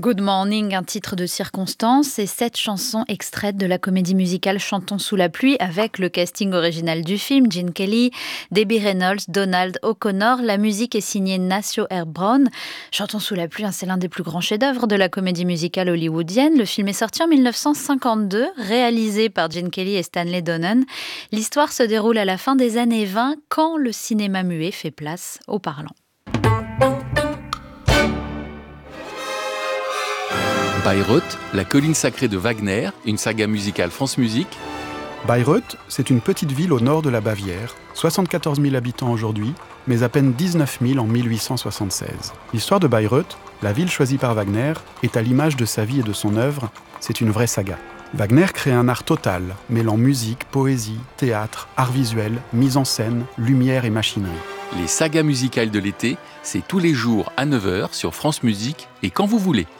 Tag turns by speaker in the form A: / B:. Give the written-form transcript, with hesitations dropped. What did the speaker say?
A: Good Morning, un titre de circonstance, et 7 chansons extraites de la comédie musicale Chantons sous la pluie avec le casting original du film, Gene Kelly, Debbie Reynolds, Donald O'Connor. La musique est signée Nacio Brown. Chantons sous la pluie, c'est l'un des plus grands chefs-d'œuvre de la comédie musicale hollywoodienne. Le film est sorti en 1952, réalisé par Gene Kelly et Stanley Donen. L'histoire se déroule à la fin des années 20, quand le cinéma muet fait place au parlant.
B: Bayreuth, la colline sacrée de Wagner, une saga musicale France Musique.
C: Bayreuth, c'est une petite ville au nord de la Bavière, 74 000 habitants aujourd'hui, mais à peine 19 000 en 1876. L'histoire de Bayreuth, la ville choisie par Wagner, est à l'image de sa vie et de son œuvre, c'est une vraie saga. Wagner crée un art total, mêlant musique, poésie, théâtre, art visuel, mise en scène, lumière et machinerie.
B: Les sagas musicales de l'été, c'est tous les jours à 9h sur France Musique et quand vous voulez.